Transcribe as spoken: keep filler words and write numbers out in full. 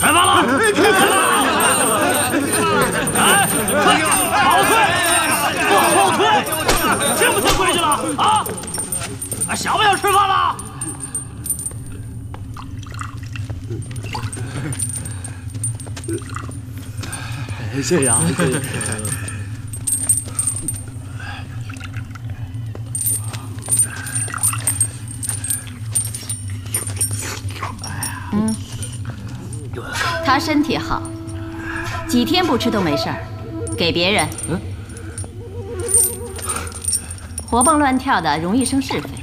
开饭了！哎，快，后退，往后退，听不听规矩了啊？啊，想不想吃饭了？ 谢谢啊，谢谢。 嗯，他身体好，几天不吃都没事儿，给别人。嗯，活蹦乱跳的容易生是非。